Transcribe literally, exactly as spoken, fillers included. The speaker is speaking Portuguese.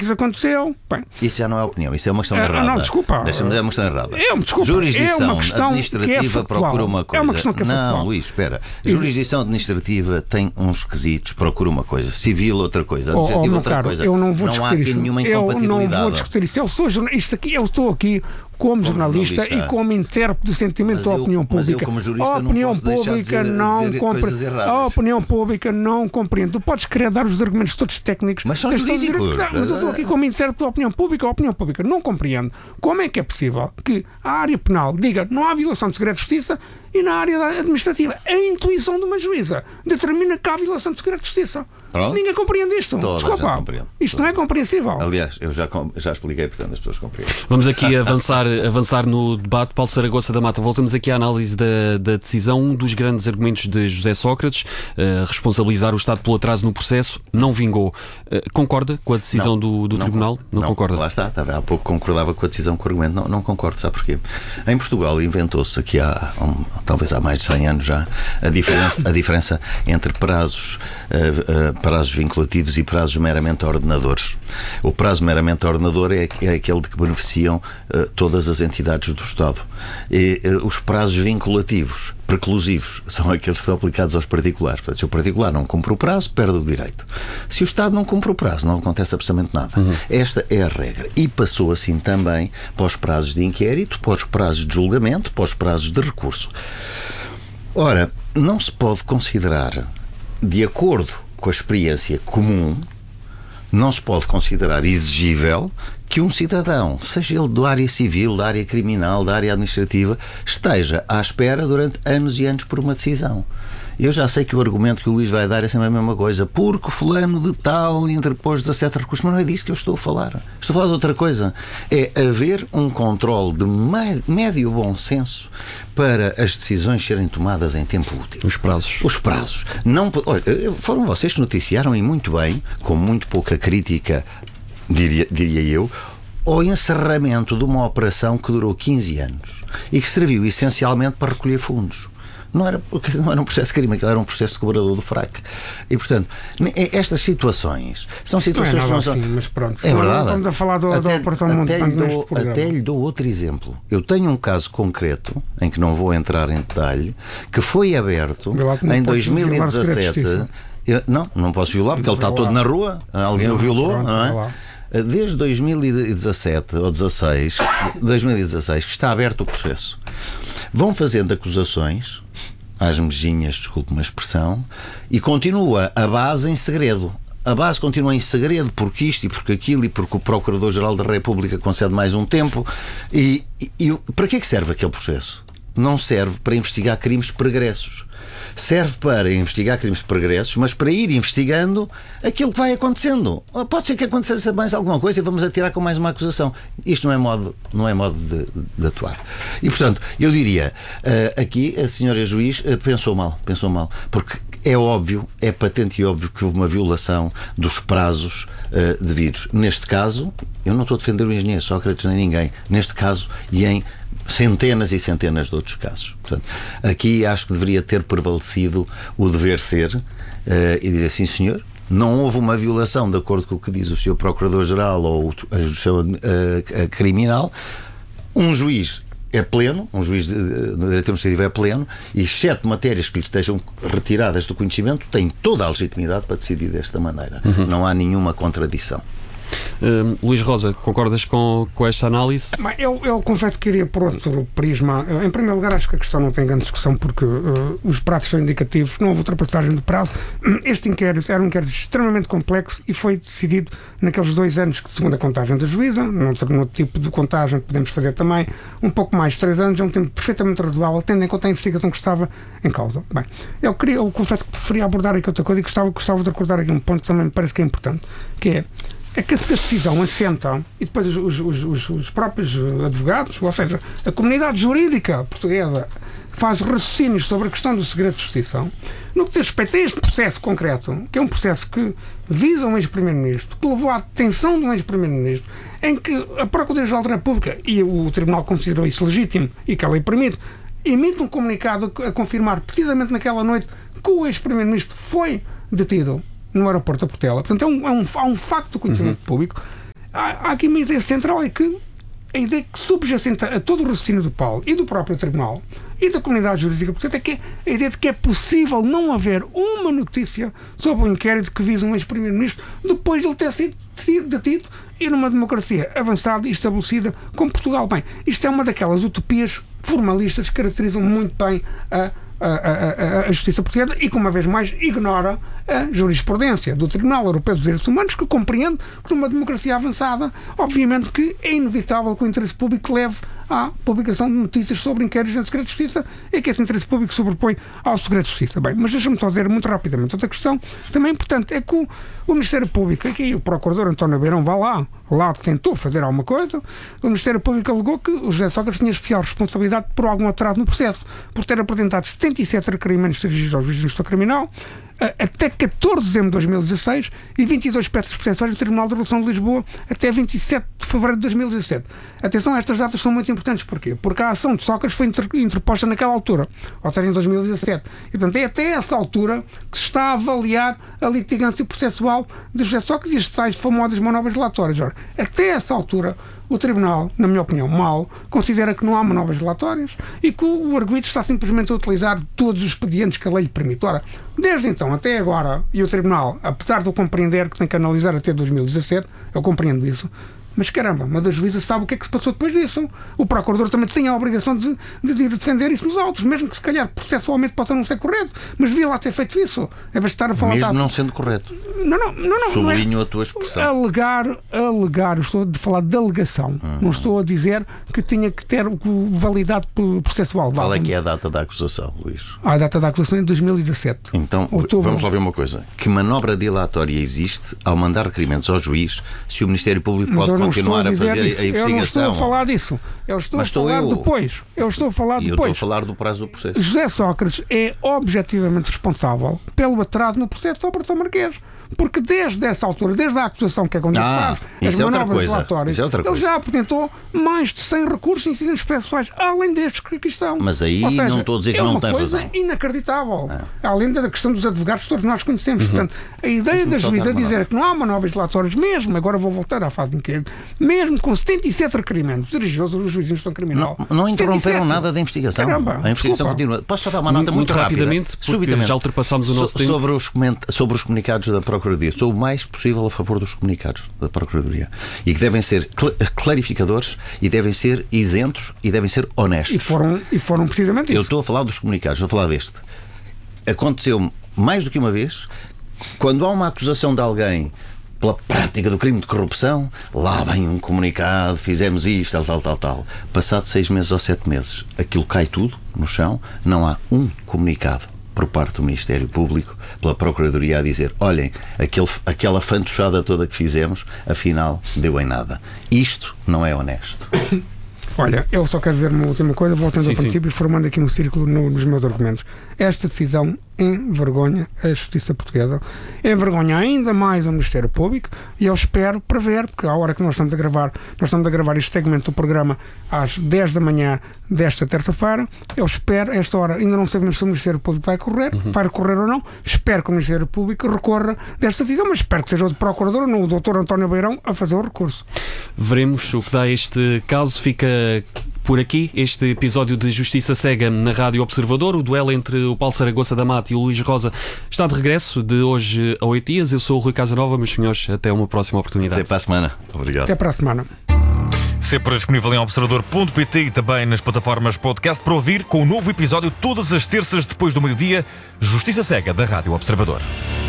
que isso aconteceu. Bem, isso já não é opinião, isso é uma questão é, errada. Não, desculpa. Deixa-me dizer uma questão errada. É, desculpa, Jurisdição é uma questão administrativa é procura uma coisa. É uma questão que é não, factual. Luís, espera. Jurisdição administrativa tem uns quesitos, procura uma coisa. Civil, outra coisa. Administrativa, oh, oh, outra caro, coisa. Eu não vou não discutir há aqui isso. nenhuma Eu incompatibilidade. não vou discutir isso. Eu sou jornalista aqui, eu estou aqui como, como jornalista, jornalista e como intérprete do sentimento da opinião pública. Mas eu, como jurista, a opinião não posso pública deixar de dizer, não dizer compre... coisas erradas. A opinião pública não compreende. Tu podes querer dar os argumentos todos técnicos, mas são tens todo o jurídicos. direito de dar, mas eu estou aqui como intérprete da opinião pública. A opinião pública não compreende como é que é possível que a área penal diga não há violação de segredo de justiça e na área administrativa a intuição de uma juíza determina que há violação de segredo de justiça. Pronto. Ninguém compreende isto. Toda Desculpa. Isto não é compreensível. Aliás, eu já, já expliquei, portanto as pessoas compreendem. Vamos aqui avançar, avançar no debate. Paulo Saragossa da Mata, voltamos aqui à análise da, da decisão. Um dos grandes argumentos de José Sócrates, uh, responsabilizar o Estado pelo atraso no processo, não vingou. Uh, concorda com a decisão não, do, do não, Tribunal? Não, não concorda? Lá está, estava, há pouco concordava com a decisão, com o argumento. Não, não concordo, sabe porquê? Em Portugal inventou-se aqui há, um, talvez há mais de cem anos já, a diferença, a diferença entre prazos, uh, uh, prazos vinculativos e prazos meramente ordenadores. O prazo meramente ordenador é, é aquele de que beneficiam uh, todas as entidades do Estado. E uh, os prazos vinculativos, preclusivos, são aqueles que são aplicados aos particulares. Portanto, se o particular não cumpre o prazo, perde o direito. Se o Estado não cumpre o prazo, não acontece absolutamente nada. Uhum. Esta é a regra. E passou assim também para os prazos de inquérito, para os prazos de julgamento, para os prazos de recurso. Ora, não se pode considerar, de acordo com a experiência comum, não se pode considerar exigível que um cidadão, seja ele da área civil, da área criminal, da área administrativa, esteja à espera durante anos e anos por uma decisão. Eu já sei que o argumento que o Luís vai dar é sempre a mesma coisa, porque fulano de tal interpôs dezassete recursos, mas não é disso que eu estou a falar. Estou a falar de outra coisa. É haver um controle de médio bom senso para as decisões serem tomadas em tempo útil. Os prazos. Os prazos. Não, olha, foram vocês que noticiaram, e muito bem, com muito pouca crítica, diria, diria eu, ao encerramento de uma operação que durou quinze anos e que serviu essencialmente para recolher fundos. Não era, não era um processo de crime, aquilo era um processo de cobrador do fraco. E, portanto, estas situações são situações não é nada que não assim, são. mas pronto. É verdade. Estamos a falar do, até, da Operação até, Monte lhe dou, até lhe dou outro exemplo. Eu tenho um caso concreto, em que não vou entrar em detalhe, que foi aberto em dois mil e dezassete. Eu, não, não posso violar, porque ele está todo na rua. Alguém o violou, pronto, não é? Desde dois mil e dezassete ou dezasseis, dois mil e dezasseis, que está aberto o processo. Vão fazendo acusações às mejinhas, desculpe uma expressão, e continua a base em segredo. A base continua em segredo porque isto e porque aquilo e porque o Procurador-Geral da República concede mais um tempo. E, e, e para que é que serve aquele processo? Não serve para investigar crimes pregressos. Serve para investigar crimes pregressos, mas para ir investigando aquilo que vai acontecendo. Pode ser que aconteça mais alguma coisa e vamos atirar com mais uma acusação. Isto não é modo, não é modo de, de atuar. E, portanto, eu diria, uh, aqui a senhora juiz uh, pensou mal, pensou mal, porque é óbvio, é patente e óbvio que houve uma violação dos prazos uh, devidos. Neste caso, eu não estou a defender o engenheiro Sócrates nem ninguém, neste caso e em centenas e centenas de outros casos. Portanto, aqui acho que deveria ter prevalecido o dever ser uh, e dizer assim, senhor, não houve uma violação de acordo com o que diz o senhor Procurador-Geral ou o seu uh, criminal. Um juiz é pleno, um juiz de, de direito administrativo é pleno, e exceto matérias que lhe estejam retiradas do conhecimento, tem toda a legitimidade para decidir desta maneira. Uhum. Não há nenhuma contradição. Uh, Luís Rosa, concordas com, com esta análise? Eu, eu confesso que iria por outro prisma. Em primeiro lugar, acho que a questão não tem grande discussão porque uh, os prazos são indicativos, não houve ultrapassagem do prazo. Este inquérito era um inquérito extremamente complexo e foi decidido naqueles dois anos, segundo a contagem da juíza, num tipo de contagem que podemos fazer também, um pouco mais de três anos, é um tempo perfeitamente razoável, tendo em conta a investigação que estava em causa. Bem, eu, queria, eu confesso que preferia abordar aqui outra coisa e gostava, gostava de recordar aqui um ponto que também me parece que é importante, que é é que essa decisão assenta e depois os, os, os, os próprios advogados, ou seja, a comunidade jurídica portuguesa faz raciocínios sobre a questão do segredo de justiça, no que diz respeito a este processo concreto, que é um processo que visa um ex-primeiro-ministro, que levou à detenção de um ex-primeiro-ministro, em que a Procuradoria-Geral da República, e o Tribunal considerou isso legítimo e que a lei permite, emite um comunicado a confirmar precisamente naquela noite que o ex-primeiro-ministro foi detido no aeroporto da Portela. Portanto, é um, é um, há um facto de conhecimento uhum. público há, há aqui uma ideia central, é que a ideia que subjacente a todo o raciocínio do Paulo e do próprio Tribunal e da comunidade jurídica, portanto, é que a ideia de que é possível não haver uma notícia sobre o inquérito que visa um ex-primeiro-ministro depois de ele ter sido detido e numa democracia avançada e estabelecida como Portugal. Bem, isto é uma daquelas utopias formalistas que caracterizam muito bem a A, a, a justiça portuguesa e que, uma vez mais, ignora a jurisprudência do Tribunal Europeu dos Direitos Humanos, que compreende que numa democracia avançada, obviamente que é inevitável que o interesse público leve à publicação de notícias sobre inquéritos em segredo de justiça e que esse interesse público sobrepõe ao segredo de justiça. Bem, mas deixa-me só dizer muito rapidamente outra questão também importante, é que o, o Ministério Público, aqui o Procurador António Beirão vai lá, lá tentou fazer alguma coisa, o Ministério Público alegou que o José Sócrates tinha especial responsabilidade por algum atraso no processo, por ter apresentado setenta e sete requerimentos dirigidos aos juízes de instrução criminal até catorze de dezembro de dois mil e dezasseis e vinte e dois peças processuais no Tribunal de Redução de Lisboa até vinte e sete de fevereiro de dois mil e dezassete. Atenção, estas datas são muito importantes. Porquê? Porque a ação de Sócrates foi interposta naquela altura, ou seja, em dois mil e dezassete. E, portanto, é até essa altura que se está a avaliar a litigância processual de José Sócrates e as tais famosas manobras relatórias. Ora, até essa altura, o Tribunal, na minha opinião, mal, considera que não há manobras relatórias e que o arguido está simplesmente a utilizar todos os expedientes que a lei lhe permite. Ora, desde então até agora, e o Tribunal, apesar de eu compreender que tem que analisar até dois mil e dezassete, eu compreendo isso, mas caramba, mas a juíza sabe o que é que se passou depois disso. O Procurador também tem a obrigação de, de, de defender isso nos autos, mesmo que se calhar processualmente possa não ser correto, mas devia lá ter feito isso, em vez de estar a falar... Mesmo não sendo correto. Não, não, não, não. Sublinho não é. a tua expressão. Alegar, alegar, estou a falar de alegação, uhum. Não estou a dizer que tinha que ter validade processual. Qual é que é a data da acusação, Luís? A data da acusação é de dois mil e dezassete. Então, outubro. Vamos lá ver uma coisa. Que manobra dilatória existe ao mandar requerimentos ao juiz se o Ministério Público mas pode continuar a, a fazer isso. a investigação? Eu não estou a falar disso. Eu estou mas a falar eu. depois. Eu estou a falar e depois. Eu estou a falar do prazo do processo. José Sócrates é objetivamente responsável pelo atraso no processo do Alberto Marquês. Porque desde essa altura, desde a acusação que é quando ah, ele faz as é manobras relatórias, é ele já apresentou mais de cem recursos e incidentes processuais, além destes que aqui estão. Mas aí seja, não estou a dizer que é não tem razão. É uma coisa inacreditável. Ah. Além da questão dos advogados que todos nós conhecemos. Uhum. Portanto, a ideia da juíza dizer que não há manobras relatórias, mesmo, agora vou voltar à fase de inquérito, mesmo com setenta e sete requerimentos dirigidos aos juízes de instrução criminal. Não, não interromperam nada da investigação. Caramba, a investigação desculpa. continua. Posso só dar uma nota muito, muito rápida? rapidamente, porque já ultrapassámos o nosso so, tempo. Sobre os, sobre os comunicados da Procuradoria. Sou o mais possível a favor dos comunicados da Procuradoria e que devem ser cl- clarificadores e devem ser isentos e devem ser honestos. E foram, e foram precisamente isso. Eu estou a falar dos comunicados, estou a falar deste. Aconteceu mais do que uma vez, quando há uma acusação de alguém pela prática do crime de corrupção, lá vem um comunicado, fizemos isto, tal, tal, tal, tal. Passado seis meses ou sete meses, aquilo cai tudo no chão, não há um comunicado por parte do Ministério Público, pela Procuradoria, a dizer, olhem, aquele, aquela fantochada toda que fizemos, afinal, deu em nada. Isto não é honesto. Olha, eu só quero dizer uma última coisa, voltando sim, ao princípio e formando aqui um círculo no, nos meus argumentos. Esta decisão envergonha a justiça portuguesa, envergonha ainda mais o Ministério Público e eu espero prever, porque à hora que nós estamos a gravar, nós estamos a gravar este segmento do programa às dez da manhã desta terça-feira, eu espero, a esta hora ainda não sabemos se o Ministério Público vai correr, uhum. vai recorrer ou não, espero que o Ministério Público recorra desta decisão, mas espero que seja o Procurador ou não o doutor António Beirão a fazer o recurso. Veremos o que dá este caso. Fica por aqui este episódio de Justiça Cega na Rádio Observador. O duelo entre o Paulo Saragossa da Mata e o Luís Rosa está de regresso de hoje a oito dias. Eu sou o Rui Casanova, meus senhores, até uma próxima oportunidade. Até para a semana. Obrigado. Até para a semana. Sempre disponível em observador ponto pt e também nas plataformas podcast para ouvir, com um novo episódio todas as terças depois do meio-dia. Justiça Cega da Rádio Observador.